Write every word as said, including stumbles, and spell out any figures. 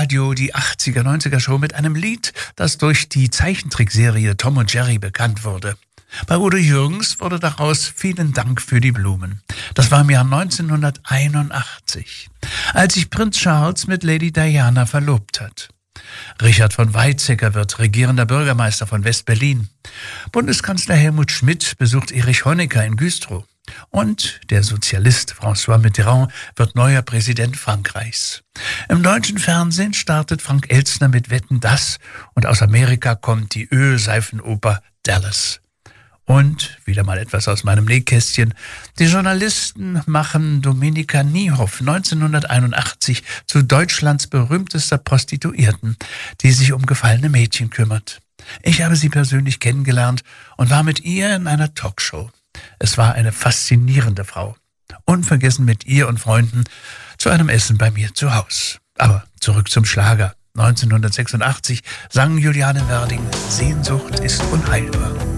Radio die achtziger, neunziger Show mit einem Lied, das durch die Zeichentrickserie Tom und Jerry bekannt wurde. Bei Udo Jürgens wurde daraus Vielen Dank für die Blumen. Das war im Jahr neunzehnhunderteinundachtzig, als sich Prinz Charles mit Lady Diana verlobt hat. Richard von Weizsäcker wird regierender Bürgermeister von West-Berlin. Bundeskanzler Helmut Schmidt besucht Erich Honecker in Güstrow. Und der Sozialist François Mitterrand wird neuer Präsident Frankreichs. Im deutschen Fernsehen startet Frank Elstner mit Wetten, dass, und aus Amerika kommt die Ölseifenoper Dallas. Und wieder mal etwas aus meinem Nähkästchen. Die Journalisten machen Dominika Niehoff neunzehnhunderteinundachtzig zu Deutschlands berühmtester Prostituierten, die sich um gefallene Mädchen kümmert. Ich habe sie persönlich kennengelernt und war mit ihr in einer Talkshow. Es war eine faszinierende Frau. Unvergessen mit ihr und Freunden zu einem Essen bei mir zu Haus. Aber zurück zum Schlager. neunzehnhundertsechsundachtzig sang Juliane Werding, Sehnsucht ist unheilbar.